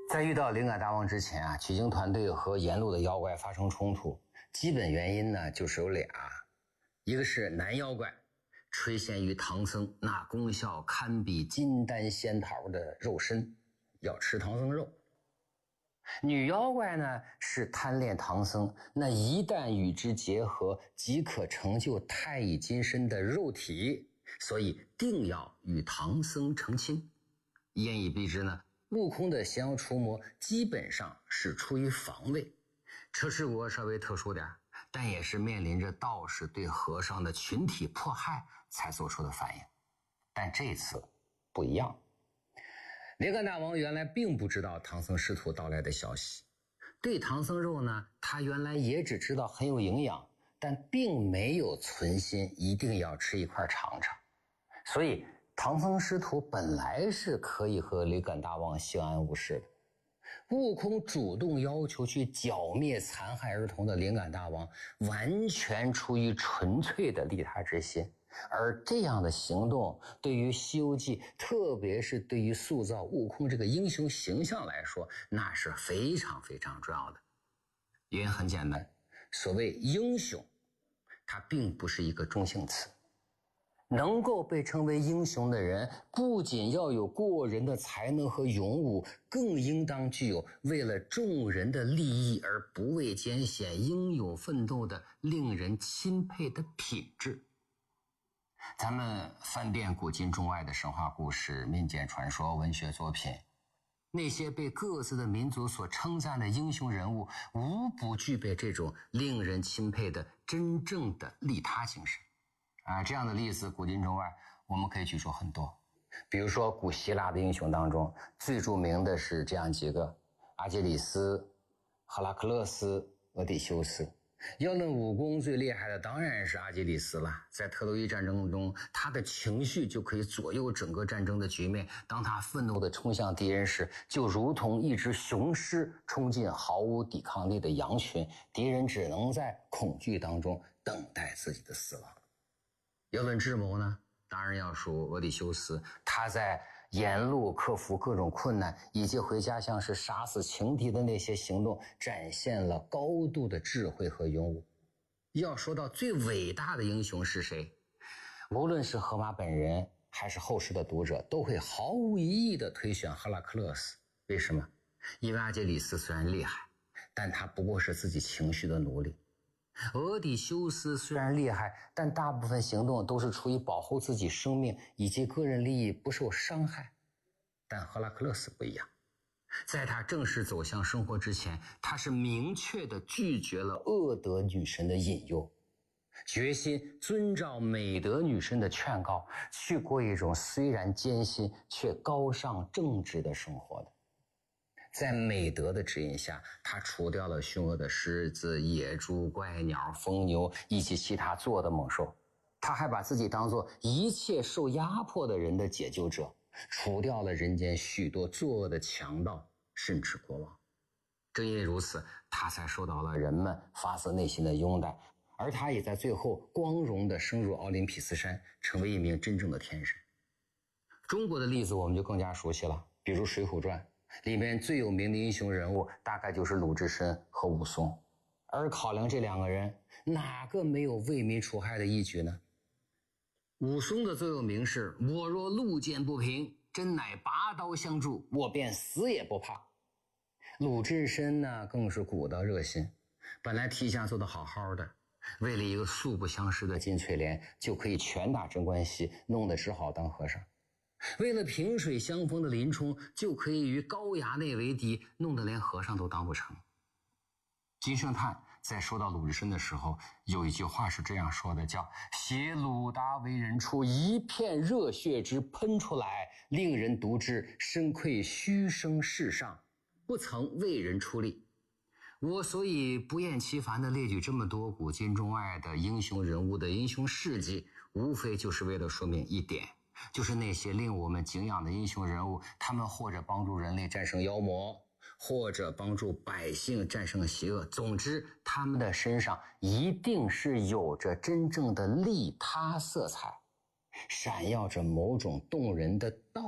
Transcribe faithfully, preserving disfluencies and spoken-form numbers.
在遇到灵感大王之前啊，取经团队和沿路的妖怪发生冲突，基本原因呢就是有俩，一个是男妖怪垂涎于唐僧那功效堪比金丹仙桃的肉身，要吃唐僧肉；女妖怪呢是贪恋唐僧那一旦与之结合即可成就太乙金身的肉体，所以定要与唐僧成亲。言以蔽之呢，悟空的降妖除魔基本上是出于防卫，车迟国稍微特殊点，但也是面临着道士对和尚的群体迫害才做出的反应。但这次不一样，灵感大王原来并不知道唐僧师徒到来的消息，对唐僧肉呢，他原来也只知道很有营养，但并没有存心一定要吃一块尝尝。所以唐僧师徒本来是可以和灵感大王相安无事的，悟空主动要求去剿灭残害儿童的灵感大王，完全出于纯粹的利他之心。而这样的行动对于《西游记》，特别是对于塑造悟空这个英雄形象来说，那是非常非常重要的。原因很简单，所谓英雄，它并不是一个中性词。能够被称为英雄的人，不仅要有过人的才能和勇武，更应当具有为了众人的利益而不畏艰险、英勇奋斗的令人钦佩的品质。咱们翻遍古今中外的神话故事、民间传说、文学作品，那些被各自的民族所称赞的英雄人物，无不具备这种令人钦佩的真正的利他精神。啊，这样的例子古今中外我们可以举出很多。比如说古希腊的英雄当中，最著名的是这样几个：阿基里斯、赫拉克勒斯、俄狄修斯。要论武功最厉害的当然是阿基里斯了，在特洛伊战争中，他的情绪就可以左右整个战争的局面。当他愤怒地冲向敌人时，就如同一只雄狮冲进毫无抵抗力的羊群，敌人只能在恐惧当中等待自己的死亡。要论智谋呢，当然要数俄狄修斯，他在沿路克服各种困难，以及回家乡是杀死情敌的那些行动，展现了高度的智慧和勇武。要说到最伟大的英雄是谁，无论是荷马本人还是后世的读者，都会毫无疑义地推选赫拉克勒斯。为什么？因为阿基里斯虽然厉害，但他不过是自己情绪的奴隶。俄狄修斯虽然厉害，但大部分行动都是出于保护自己生命以及个人利益不受伤害。但赫拉克勒斯不一样，在他正式走向生活之前，他是明确地拒绝了恶德女神的引诱，决心遵照美德女神的劝告，去过一种虽然艰辛却高尚正直的生活的。在美德的指引下，他除掉了凶恶的狮子、野猪、怪鸟、疯牛以及其他作恶的猛兽。他还把自己当作一切受压迫的人的解救者，除掉了人间许多作恶的强盗，甚至国王。正因为如此，他才受到了人们发自内心的拥戴，而他也在最后光荣地升入奥林匹斯山，成为一名真正的天神。中国的例子我们就更加熟悉了，比如《水浒传》里面最有名的英雄人物大概就是鲁智深和武松，而考量这两个人，哪个没有为民除害的义举呢？武松的座右铭是：我若路见不平，真乃拔刀相助，我便死也不怕。鲁智深呢，更是古道热心，本来提辖做得好好的，为了一个素不相识的金翠莲，就可以拳打镇关西，弄得只好当和尚。为了萍水相逢的林冲，就可以与高衙内为敌，弄得连和尚都当不成。金圣叹在说到鲁智深的时候，有一句话是这样说的，叫写鲁达为人处，一片热血之喷出来，令人读之深愧虚生世上，不曾为人出力。我所以不厌其烦地列举这么多古今中外的英雄人物的英雄事迹，无非就是为了说明一点，就是那些令我们敬仰的英雄人物，他们或者帮助人类战胜妖魔，或者帮助百姓战胜邪恶，总之他们的身上一定是有着真正的利他色彩，闪耀着某种动人的道